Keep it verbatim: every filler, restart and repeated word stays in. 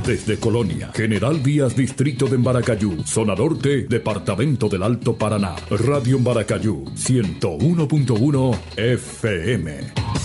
Desde Colonia, General Vías, Distrito de Maracayú, Zona Norte, Departamento del Alto Paraná. Radio Maracayú, ciento uno punto uno F M.